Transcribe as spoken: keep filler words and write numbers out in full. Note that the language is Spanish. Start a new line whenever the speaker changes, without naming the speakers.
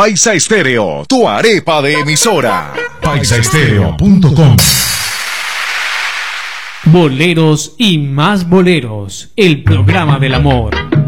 Paisa Estéreo, tu arepa de emisora. paisa estéreo punto com.
Boleros y más boleros, el programa del amor.